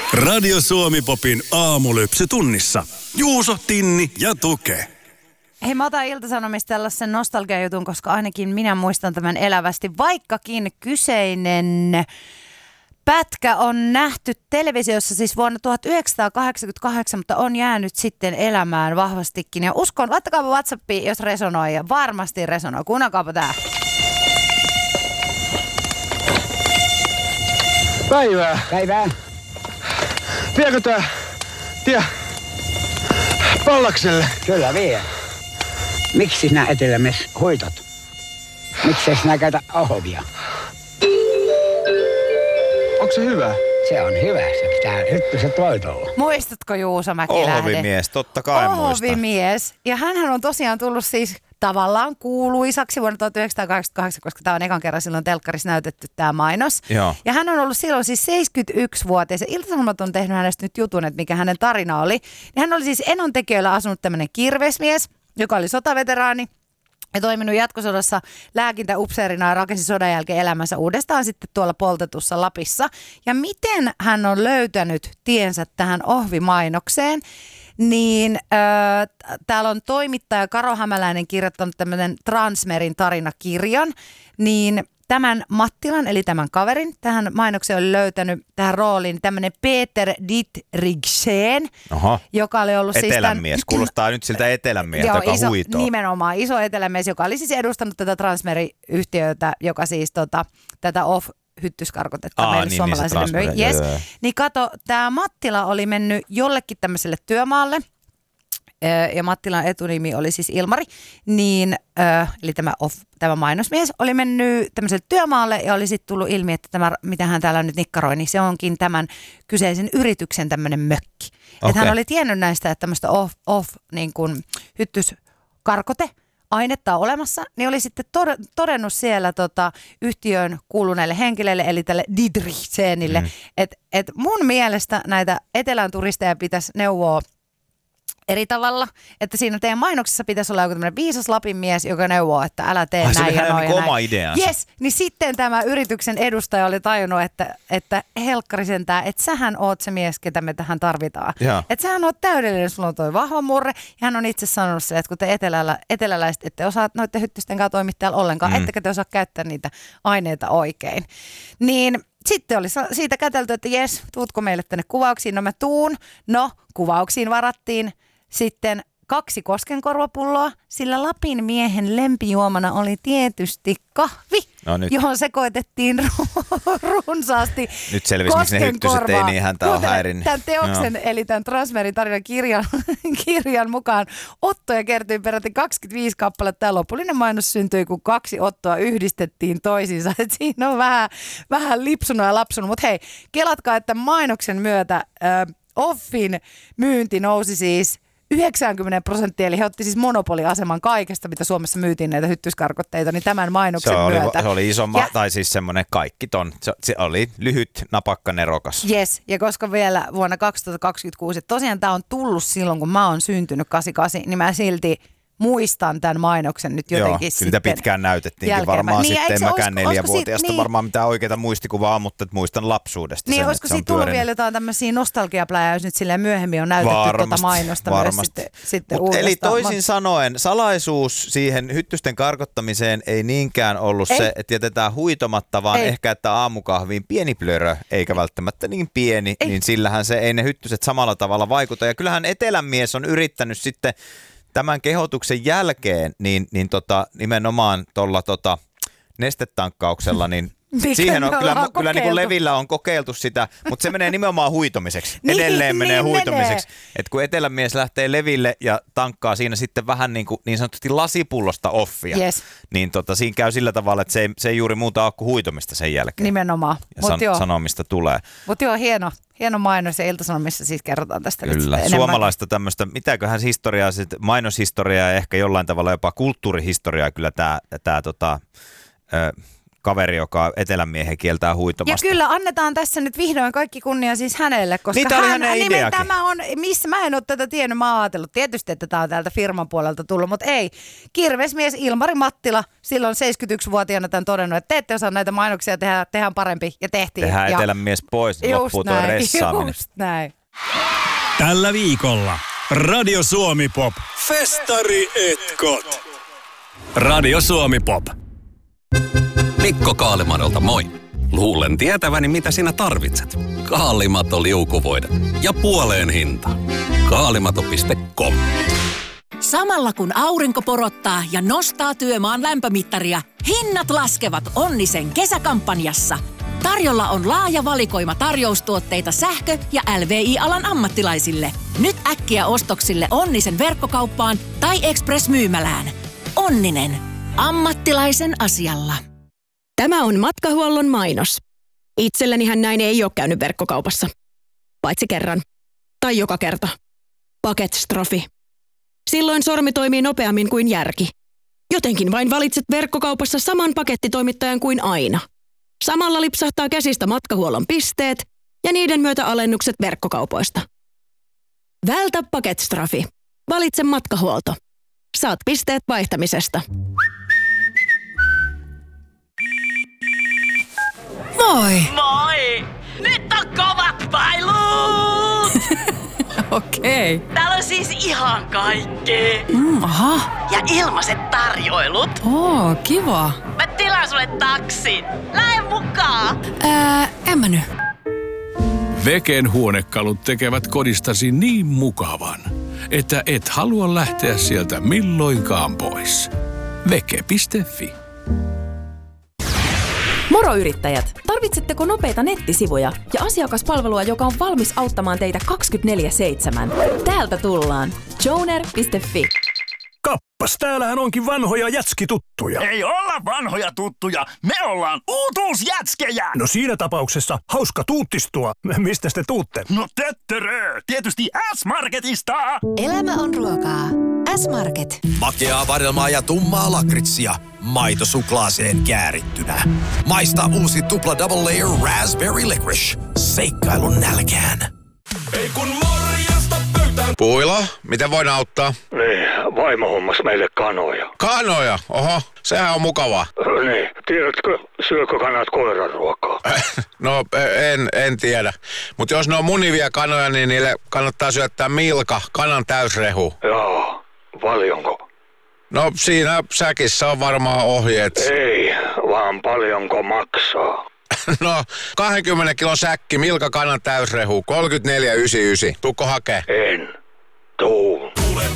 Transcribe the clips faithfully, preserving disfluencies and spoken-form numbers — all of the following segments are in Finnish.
Radio Suomi-popin aamulypsy tunnissa. Juuso, Tinni ja Tuke. Hei, mä otan Ilta-Sanomista tällaisen nostalgiajutun, koska ainakin minä muistan tämän elävästi. Vaikkakin kyseinen pätkä on nähty televisiossa siis vuonna tuhatyhdeksänsataakahdeksankymmentäkahdeksan, mutta on jäänyt sitten elämään vahvastikin. Ja uskon, laittakaapa WhatsAppiin, jos resonoi, ja varmasti resonoi. Kuunnelkaapa tää. Päivää. Päivää. Viekö tää tie Pallakselle? Kyllä vie. Miksi sinä etelämies hoitat? Miksi sinä käytä ahvia? Onko se hyvä? Se on hyvä. Se pitää hyttyset hoitolla. Muistatko Juuso Mäkilähde? Ohvimies, totta kai muistan. Ohvimies. Ja hänhän on tosiaan tullut siis tavallaan kuuluisaksi vuonna tuhatyhdeksänsataakahdeksankymmentäkahdeksan, koska tämä on ekan kerran silloin telkkarissa näytetty tämä mainos. Joo. Ja hän on ollut silloin siis seitsemänkymmentäyksivuotias. Ilta-Sanomat on tehnyt hänestä nyt jutun, että mikä hänen tarina oli. Ja hän oli siis Enontekiöllä asunut tämmöinen kirvesmies, joka oli sotaveteraani. Ja toiminut jatkosodassa lääkintäupseerina ja rakensi sodan jälkeen elämänsä uudestaan sitten tuolla poltetussa Lapissa. Ja miten hän on löytänyt tiensä tähän ohvimainokseen, niin äh, täällä on toimittaja Karo Hämäläinen kirjoittanut tämmöinen Transmerin tarinakirjan, niin tämän Mattilan, eli tämän kaverin, tähän mainokseen oli löytänyt tähän rooliin tämmöinen Peter Dietrichsen, Oho. joka oli ollut siis etelänmies. Tämän, Kuulostaa nyt siltä etelänmiestä, joo, joka iso, huitoo. Nimenomaan iso etelämies, joka oli siis edustanut tätä Transmeri-yhtiötä, joka siis tota, tätä off hyttyskarkotetta Aa, meille niin, suomalaisille niin myi. Yes. Joo, joo. Niin kato, tämä Mattila oli mennyt jollekin tämmöiselle työmaalle, ja Mattilan etunimi oli siis Ilmari, niin, eli tämä, off, tämä mainosmies oli mennyt tämmöiselle työmaalle ja oli sitten tullut ilmi, että tämä, mitä hän täällä nyt nikkaroi, niin se onkin tämän kyseisen yrityksen tämmöinen mökki. Okay. Että hän oli tiennyt näistä, että tämmöistä off, off niin kuin hyttyskarkote, ainetta on olemassa, niin oli sitten todennut siellä tota, yhtiön kuuluneille henkilöille, eli tälle Dietrichsenille, mm. että et mun mielestä näitä etelän turisteja pitäisi neuvoa eri tavalla, että siinä teidän mainoksessa pitäisi olla joku tämmöinen viisas Lapin mies, joka neuvoo, että älä tee Ai, näin ja noin ja näin. oma ideansa. Yes, niin sitten tämä yrityksen edustaja oli tajunnut, että, että helkkari sentään, että sähän oot se mies, ketä me tähän tarvitaan. Ja. Että sähän oot täydellinen, sulla on toi vahva murre. Ja hän on itse sanonut se, että kun te etelällä, eteläläiset ette osaa noiden hyttysten kanssa toimia täällä ollenkaan, mm. ettekä te osaa käyttää niitä aineita oikein. Niin sitten oli siitä kätelty, että jes, tuutko meille tänne kuvauksiin? No mä tuun. No, kuvauksiin varattiin sitten kaksi koskenkorvapulloa, sillä Lapin miehen lempijuomana oli tietysti kahvi, no johon sekoitettiin ru- runsaasti nyt selvisi, miksi ne hyttyset ei niin häntä ole häirinnyt. Tämän teoksen, no. eli tämän Transmerin tarinan kirjan, kirjan mukaan ottoja kertyi peräti kaksikymmentäviisi kappaletta ja lopullinen mainos syntyi, kun kaksi ottoa yhdistettiin toisiinsa. Et siinä on vähän, vähän lipsunut ja lapsunut, mutta hei, kelatkaa, että mainoksen myötä äh, Offin myynti nousi siis yhdeksänkymmentä prosenttia, eli he otti siis monopoliaseman kaikesta, mitä Suomessa myytiin näitä hyttyskarkotteita, niin tämän mainoksen se oli, myötä. Se oli iso, ja, tai siis semmoinen kaikki ton, se, se oli lyhyt, napakka, nerokas. Yes, ja koska vielä vuonna kaksituhattakaksikymmentäkuusi, että tosiaan tämä on tullut silloin, kun mä oon syntynyt kahdeksankymmentäkahdeksan, niin mä silti muistan tämän mainoksen nyt jotenkin Joo, sitten. Joo, pitkään näytettiinkin varmaan niin, sitten, en mäkään neljävuotiaasta niin, varmaan mitään oikeita muistikuvaa, mutta muistan lapsuudesta. Niin, sen, olisiko siitä tullut vielä jotain tämmöisiä nostalgiapläjää, jos nyt silleen myöhemmin on näytetty varmasti, tuota mainosta varmasti. Myös sitten, sitten uudestaan. Eli toisin sanoen, salaisuus siihen hyttysten karkottamiseen ei niinkään ollut ei. se, että jätetään huitomatta, vaan ei. ehkä, että aamukahviin pieni plörö, eikä välttämättä niin pieni, ei. niin sillähän se ei ne hyttyset samalla tavalla vaikuta. Ja kyllähän etelänmies on yrittänyt sitten tämän kehotuksen jälkeen, niin, niin tota, nimenomaan tuolla tota, nestetankkauksella, niin siihen on kyllä, kyllä niin kuin Levillä on kokeiltu sitä, mutta se menee nimenomaan huitomiseksi. niin, Edelleen menee niin huitomiseksi. Menee. Et kun etelämies lähtee Leville ja tankkaa siinä sitten vähän niin, kuin, niin sanotusti lasipullosta offia, yes. niin tota, siinä käy sillä tavalla, että se ei, se ei juuri muuta ole kuin huitomista sen jälkeen. Nimenomaan. Ja san, joo. sanomista tulee. Mutta joo, hieno. Hieno mainos ja Ilta-Sanomissa siis kerrotaan tästä. Kyllä, nyt suomalaista tämmöistä, mitäköhän historiaa, mainoshistoriaa ja ehkä jollain tavalla jopa kulttuurihistoriaa kyllä tämä, tämä tota, kaveri, joka etelän miehen kieltää huitomasta. Ja kyllä annetaan tässä nyt vihdoin kaikki kunnia siis hänelle, koska Niitä oli hän, hänen ideakin. Tämä on, missä mä en ole tätä tiennyt, mä oon ajatellut tietysti, että tämä on täältä firman puolelta tullut, mutta ei. Kirvesmies Ilmari Mattila silloin seitsemänkymmentäyksivuotiaana tämän todennut, että te ette osaa näitä mainoksia tehdä, tehdään parempi ja tehtiin. Tehdään ja etelän mies pois, niin loppuu tuo ressaaminen. Just näin. Tällä viikolla Radio Suomi Pop. Festari etkot. Radio Suomi Pop. Mikko Kaalimadolta moi. Luulen tietäväni, mitä sinä tarvitset. Kaalimato liukuvoide ja puoleen hinta. kaalimato piste com. Samalla kun aurinko porottaa ja nostaa työmaan lämpömittaria, hinnat laskevat Onnisen kesäkampanjassa. Tarjolla on laaja valikoima tarjoustuotteita sähkö- ja L V I-alan ammattilaisille. Nyt äkkiä ostoksille Onnisen verkkokauppaan tai Express-myymälään. Onninen. Ammattilaisen asialla. Tämä on Matkahuollon mainos. Itsellänihän näin ei ole käynyt verkkokaupassa. Paitsi kerran. Tai joka kerta. Paketstrofi. Silloin sormi toimii nopeammin kuin järki. Jotenkin vain valitset verkkokaupassa saman pakettitoimittajan kuin aina. Samalla lipsahtaa käsistä Matkahuollon pisteet ja niiden myötä alennukset verkkokaupoista. Vältä paketstrofi. Valitse Matkahuolto. Saat pisteet vaihtamisesta. Moi! Moi! Nyt on kovat pailut! Okei. Okay. Täällä on siis ihan kaikkea. Mm, aha. Ja ilmaiset tarjoilut. Oo, kiva. Mä tilaan sulle taksin. Lähde mukaan! Ää, en mä nyt. Veken huonekalut tekevät kodistasi niin mukavan, että et halua lähteä sieltä milloinkaan pois. Veke piste fi. Moro yrittäjät! Tarvitsetteko nopeita nettisivuja ja asiakaspalvelua, joka on valmis auttamaan teitä kaksikymmentäneljä seitsemän? Täältä tullaan. joner piste fi. Kappas, täällähän onkin vanhoja jätskituttuja. Ei olla vanhoja tuttuja, me ollaan uutuusjätskejä! No siinä tapauksessa hauska tuuttistua. Mistä te tuutte? No töttörö, tietysti S-Marketista! Elämä on ruokaa. S-Market. Makeaa vadelmaa ja tummaa lakritsia. Maito suklaaseen käärittynä. Maista uusi tupla double layer raspberry licorice. Seikkailun nälkään. Ei kun morjesta pöytään. Puila, miten voin auttaa? Niin, vaimo hommas meille kanoja. Kanoja? Oho, sehän on mukavaa. Niin, tiedätkö, syökö kanat koiran ruokaa? No, en, en tiedä. Mutta jos ne on munivia kanoja, niin niille kannattaa syöttää milka, kanan täysrehu. Joo, paljonko? No, siinä säkissä on varmaan ohjeet. Ei, vaan paljonko maksaa. No, kaksikymmentä kilon säkki, milka kanan täysrehu, kolmekymmentäneljä yhdeksänkymmentäyhdeksän. Tuukko hakee? En. Tuu.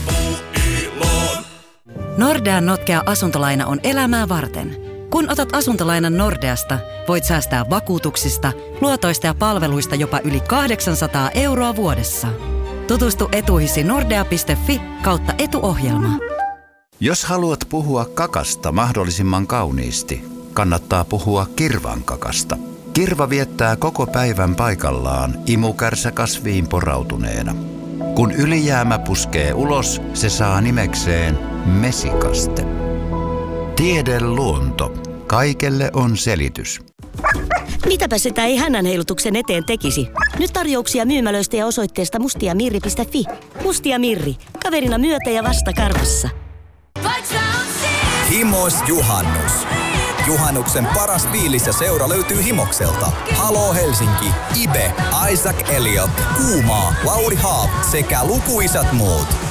Nordean notkea asuntolaina on elämää varten. Kun otat asuntolainan Nordeasta, voit säästää vakuutuksista, luotoista ja palveluista jopa yli kahdeksansataa euroa vuodessa. Tutustu etuihisi nordea piste fi kautta etuohjelma. Jos haluat puhua kakasta mahdollisimman kauniisti, kannattaa puhua kirvan kakasta. Kirva viettää koko päivän paikallaan imukärsä kasviin porautuneena. Kun ylijäämä puskee ulos, se saa nimekseen mesikaste. Tiede luonto. Kaikelle on selitys. Mitäpä sitä ei hännänheilutuksen eteen tekisi? Nyt tarjouksia myymälöistä ja osoitteesta mustiamirri piste fi. Mustia Mirri. Kaverina myötä ja vasta karvassa. Himos Juhannus. Juhannuksen paras fiilis ja seura löytyy Himokselta. Haloo Helsinki, Ibe, Isaac Elliot, Kuumaa, Lauri Haap sekä lukuisat muut.